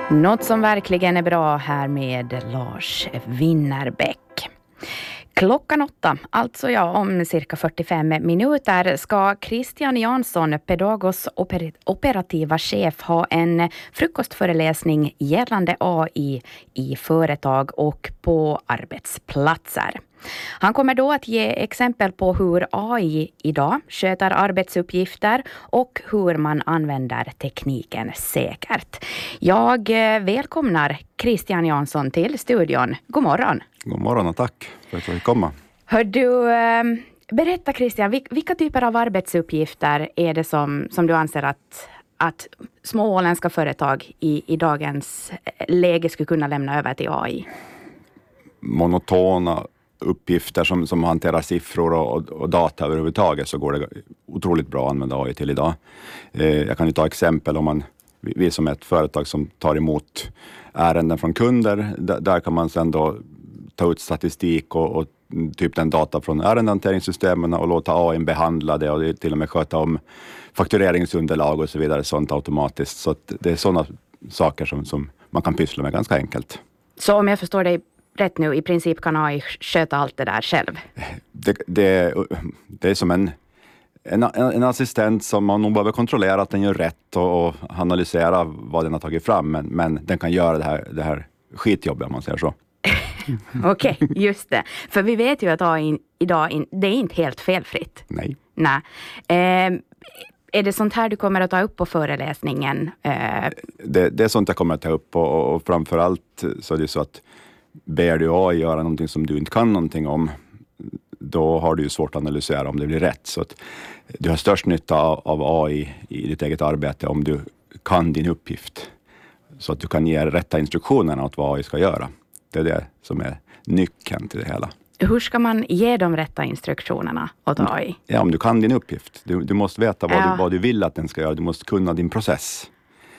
Något som verkligen är bra här med Lars Winnerbäck. Klockan 8, alltså om cirka 45 minuter, ska Christian Jansson, Pedagos operativa chef, ha en frukostföreläsning gällande AI i företag och på arbetsplatser. Han kommer då att ge exempel på hur AI idag sköter arbetsuppgifter och hur man använder tekniken säkert. Jag välkomnar Christian Jansson till studion. God morgon. God morgon och tack för att jag fick komma. Hör du, berätta Christian, vilka typer av arbetsuppgifter är det som du anser att små åländska företag i dagens läge skulle kunna lämna över till AI? Monotona uppgifter som hanterar siffror och data överhuvudtaget, så går det otroligt bra att använda AI till idag. Jag kan ju ta exempel om vi som är ett företag som tar emot ärenden från kunder. Där kan man sedan då ta ut statistik och typ den data från ärendehanteringssystemen och låta AI behandla det och till och med sköta om faktureringsunderlag och så vidare, sånt automatiskt. Så att det är sådana saker som man kan pyssla med ganska enkelt. Så om jag förstår dig rätt nu, i princip kan AI sköta allt det där själv? Det är som en assistent som man nog behöver kontrollera att den gör rätt och analysera vad den har tagit fram. Men den kan göra det här skitjobbet, om man säger så. Okej, just det. För vi vet ju att AI idag, det är inte helt felfritt. Nej. Är det sånt här du kommer att ta upp på föreläsningen? Det är sånt jag kommer att ta upp och framförallt så är det så att ber du AI göra någonting som du inte kan någonting om, då har du ju svårt att analysera om det blir rätt. Så att du har störst nytta av AI i ditt eget arbete om du kan din uppgift. Så att du kan ge rätta instruktionerna åt vad AI ska göra. Det är det som är nyckeln till det hela. Hur ska man ge de rätta instruktionerna åt AI? Ja, om du kan din uppgift. Du måste veta vad du vill att den ska göra. Du måste kunna din process.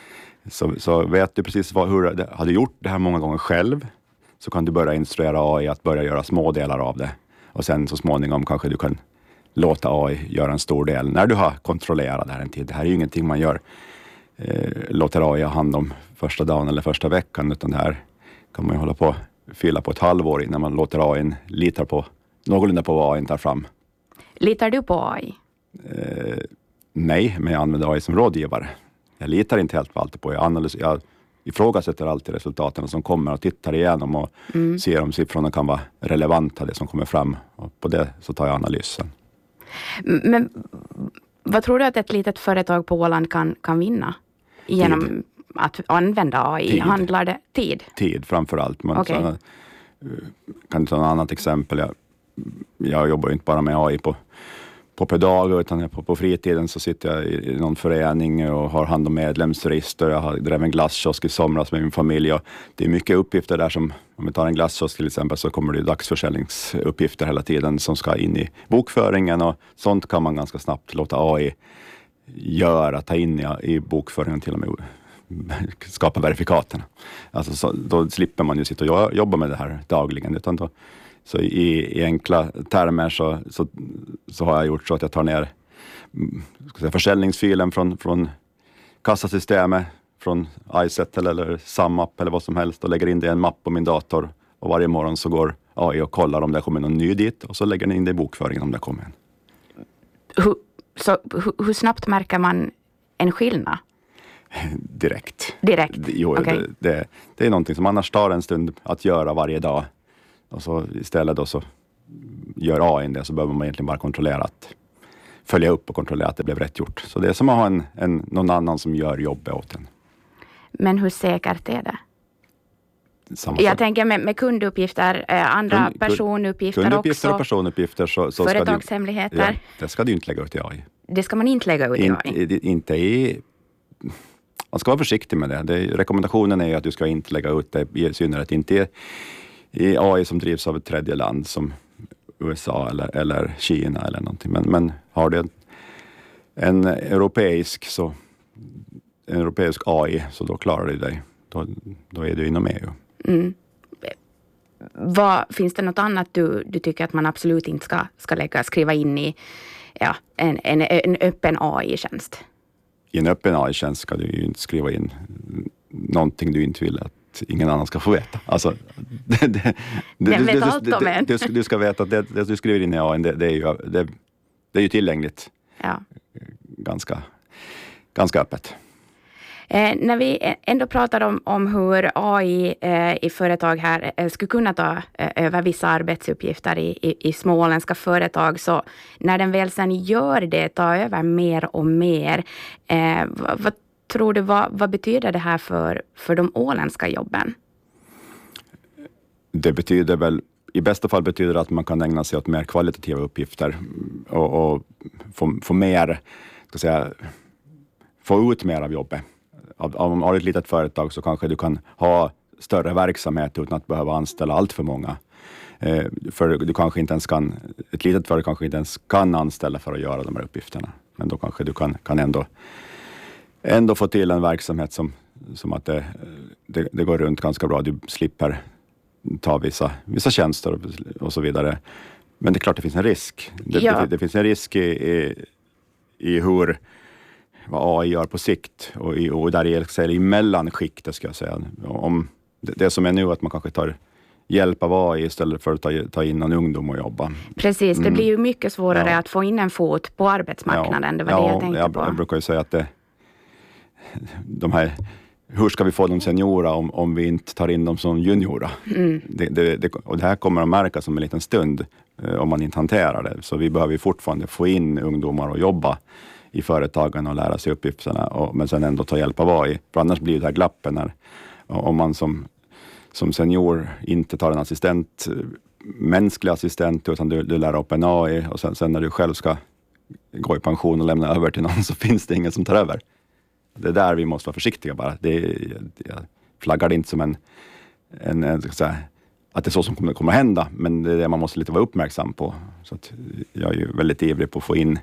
Så vet du precis har du gjort det här många gånger själv, så kan du börja instruera AI att börja göra små delar av det. Och sen så småningom kanske du kan låta AI göra en stor del när du har kontrollerat det här en tid. Det här är ju ingenting man gör, låter AI ha hand om första dagen eller första veckan, utan det här kan man ju hålla på fylla på ett halvår innan man låter AI lita på någorlunda på vad AI tar fram. Litar du på AI? Nej, men jag använder AI som rådgivare. Jag litar inte helt på allt på. Jag ifrågasätter alltid resultaten som kommer och tittar igenom och ser om siffrorna kan vara relevanta, det som kommer fram. Och på det så tar jag analysen. Men vad tror du att ett litet företag på Åland kan vinna genom att använda AI? Tid. Handlar det tid? Tid framförallt. Okay. Kan ta ett annat exempel. Jag jobbar ju inte bara med AI på Pedago, utan på fritiden så sitter jag i någon förening och har hand om medlemsregister. Jag har drivit en glasskiosk i somras med min familj, och det är mycket uppgifter där som, om vi tar en glasskiosk till exempel, så kommer det dagsförsäljningsuppgifter hela tiden som ska in i bokföringen, och sånt kan man ganska snabbt låta AI ta in i bokföringen, till och med skapa verifikaten. Alltså då slipper man ju sitta och jobba med det här dagligen, utan då så i enkla termer så har jag gjort så att jag tar ner försäljningsfilen från kassasystemet, från iSettle eller SumUp eller vad som helst, och lägger in det i en mapp på min dator. Och varje morgon så går AI och kollar om det kommer någon ny dit, och så lägger den in det i bokföringen om det kommer en. Hur snabbt märker man en skillnad? Direkt. Jo, okay. Det är någonting som annars tar en stund att göra varje dag. Och så istället då så gör AI det, så behöver man egentligen bara följa upp och kontrollera att det blev rätt gjort. Så det är som att ha någon annan som gör jobbet åt en. Men hur säkert är det? Jag tänker med kunduppgifter, andra personuppgifter kunduppgifter också. Och personuppgifter så företagshemligheter. Det ska du inte lägga ut i AI. Det ska man inte lägga ut i AI? Man ska vara försiktig med det. Rekommendationen är att du ska inte lägga ut det, i synnerhet inte i AI som drivs av ett tredje land som USA eller Kina eller någonting. Men har du en europeisk AI, så då klarar du dig. Då är du inom EU. Mm. Finns det något annat du tycker att man absolut inte ska skriva in i en öppen AI-tjänst? I en öppen AI-tjänst ska du ju inte skriva in någonting du inte vill att ingen annan ska få veta. Alltså, du ska veta att det du skriver in i AI, det är ju tillgängligt. Ja. Ganska öppet. När vi ändå pratar om hur AI i företag här skulle kunna ta över vissa arbetsuppgifter i småländska företag, så när den väl sen gör det, tar över mer och mer, vad tror du, vad betyder det här för de åländska jobben? Det betyder väl, i bästa fall betyder det att man kan ägna sig åt mer kvalitativa uppgifter och få mer, ska säga, få ut mer av jobbet. Om du har ett litet företag så kanske du kan ha större verksamhet utan att behöva anställa allt för många. För du kanske inte ens ett litet företag kanske inte ens kan anställa för att göra de här uppgifterna. Men då kanske du kan ändå få till en verksamhet som att det går runt ganska bra. Du slipper ta vissa tjänster och så vidare. Men det är klart det finns en risk. Det finns en risk i vad AI gör på sikt och där är i mellanskiktet, ska jag säga. Om det som är nu att man kanske tar hjälp av AI istället för att ta in en ungdom och jobba. Precis, det blir ju mycket svårare att få in en fot på arbetsmarknaden. Det var det jag tänkte på. Jag brukar ju säga att hur ska vi få dem seniora om vi inte tar in dem som juniora? Och det här kommer att märkas om en liten stund om man inte hanterar det. Så vi behöver fortfarande få in ungdomar och jobba i företagen och lära sig uppgifterna, men sen ändå ta hjälp av AI. För annars blir det här glappen om man som senior inte tar en mänsklig assistent, utan du lär upp en AI och sen när du själv ska gå i pension och lämna över till någon, så finns det ingen som tar över. Det är där vi måste vara försiktiga bara. Jag flaggar det inte som att det är så som kommer att hända, men det är det man måste lite vara uppmärksam på. Så att jag är ju väldigt ivrig på att få in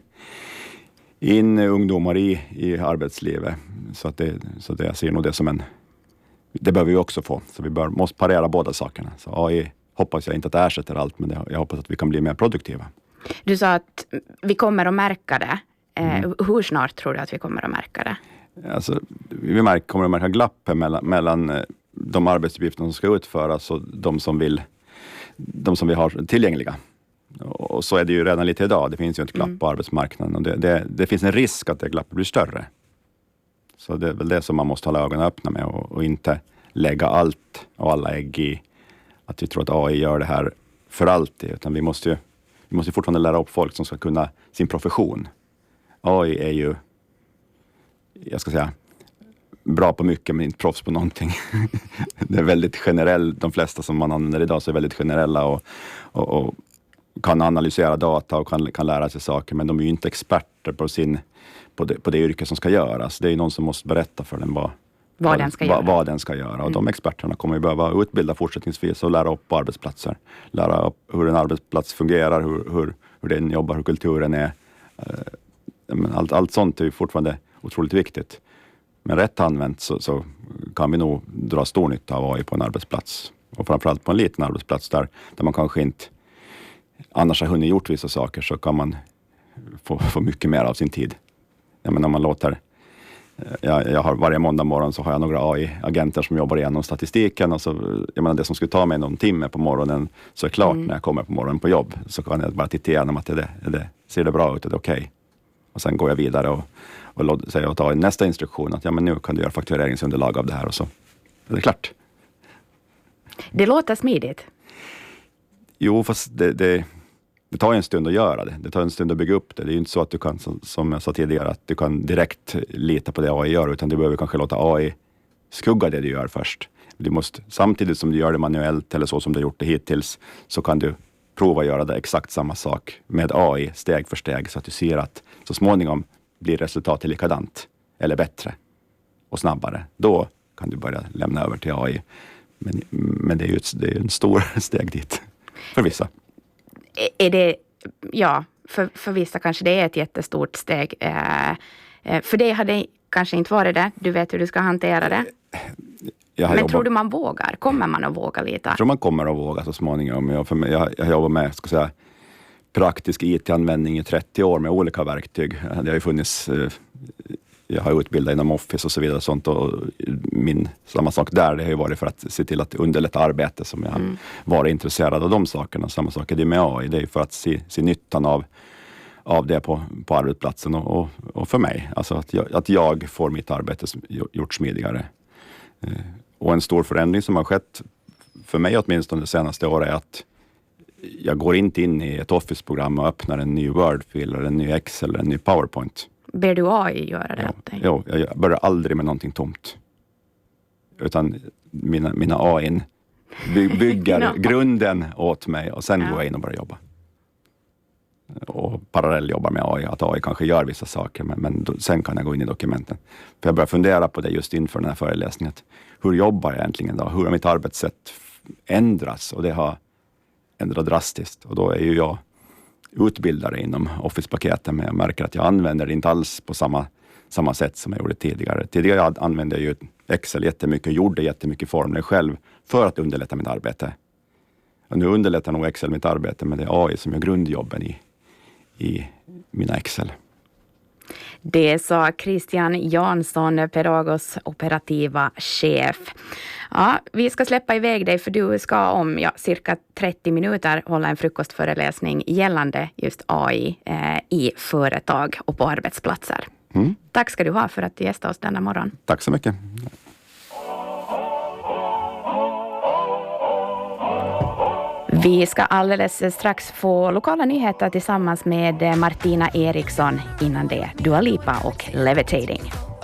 ungdomar i arbetslivet. Så det jag ser nog det som det behöver vi också få. Så vi måste parera båda sakerna. Så AI hoppas jag inte att det ersätter allt, men jag hoppas att vi kan bli mer produktiva. Du sa att vi kommer att märka det. Hur snart tror du att vi kommer att märka det? Alltså, vi kommer att märka glapp mellan de arbetsuppgifter som ska utföras och de som vi har tillgängliga. Och så är det ju redan lite idag. Det finns ju ett glapp på arbetsmarknaden. Och det finns en risk att det glappet blir större. Så det är väl det som man måste hålla ögonen öppna med. Och inte lägga allt och alla ägg i att vi tror att AI gör det här för alltid. Utan vi måste fortfarande lära upp folk som ska kunna sin profession. AI är ju, jag ska säga, bra på mycket men inte proffs på någonting. Det är väldigt generellt. De flesta som man använder idag så är väldigt generella och kan analysera data och kan lära sig saker, men de är ju inte experter på det yrke som ska göras. Det är ju någon som måste berätta för den vad den ska göra. Och de experterna kommer ju behöva utbilda fortsättningsvis och lära upp på arbetsplatser. Lära upp hur en arbetsplats fungerar, hur den jobbar, hur kulturen är. Allt sånt är ju fortfarande otroligt viktigt. Men rätt använt så kan vi nog dra stor nytta av AI på en arbetsplats. Och framförallt på en liten arbetsplats där man kanske inte annars har hunnit gjort vissa saker, så kan man få mycket mer av sin tid. Jag menar, om man låter... Jag har varje måndag morgon så har jag några AI-agenter som jobbar igenom statistiken. Och så, jag menar, det som skulle ta mig någon timme på morgonen, så är klart när jag kommer på morgonen på jobb. Så kan jag bara titta igenom att ser det bra ut, är det okej? Och sen går jag vidare och säger åt AI nästa instruktion att men nu kan du göra faktureringsunderlag av det här, och så är det klart. Det låter smidigt. Jo, fast det tar en stund att göra det. Det tar en stund att bygga upp det. Det är ju inte så att du kan, som jag sa tidigare, att du kan direkt lita på det AI gör, utan du behöver kanske låta AI skugga det du gör först. Du måste, samtidigt som du gör det manuellt eller så som du har gjort det hittills, så kan du prova att göra det exakt samma sak med AI steg för steg, så att du ser att så småningom blir resultatet likadant eller bättre och snabbare. Då kan du börja lämna över till AI. Men det är ju en stor steg dit för vissa. Är det, för vissa kanske det är ett jättestort steg. För det hade kanske inte varit det. Du vet hur du ska hantera det. Men tror du man vågar? Kommer man att våga lite? Jag tror man kommer att våga så småningom. Jag jobbar med, ska säga, praktisk IT-användning i 30 år med olika verktyg. Det har ju funnits jag har utbildat inom Office och så vidare. Sånt, och samma sak där, det har ju varit för att se till att underlätta arbete som jag har varit intresserad av de sakerna. Samma sak är det med AI, det är ju för att se nyttan av det på arbetsplatsen och för mig. Alltså att jag får mitt arbete gjort smidigare. Och en stor förändring som har skett för mig åtminstone det senaste året är att jag går inte in i ett Office-program och öppnar en ny Word-fil eller en ny Excel eller en ny PowerPoint. Ber du AI göra det åt dig? Jo, jag börjar aldrig med någonting tomt. Utan mina AI bygger grunden åt mig och sen går jag in och börjar jobba. Och parallell jobbar med AI, att AI kanske gör vissa saker, men sen kan jag gå in i dokumenten. För jag börjar fundera på det just inför den här föreläsningen. Hur jobbar jag egentligen då? Hur har mitt arbetssätt ändrats? Och det har ändrat drastiskt. Och då är ju jag utbildare inom Office-paketen, men jag märker att jag använder det inte alls på samma sätt som jag gjorde tidigare. Tidigare använde jag ju Excel jättemycket och gjorde jättemycket formler själv för att underlätta mitt arbete. Och nu underlättar nog Excel mitt arbete, men det är AI som gör grundjobben i mina Excel. Det sa Christian Jansson, Pedagos operativa chef. Ja, vi ska släppa iväg dig för du ska om cirka 30 minuter hålla en frukostföreläsning gällande just AI i företag och på arbetsplatser. Tack ska du ha för att du gästade oss denna morgon. Tack så mycket. Vi ska alldeles strax få lokala nyheter tillsammans med Martina Eriksson. Innan det, Dua Lipa och Levitating.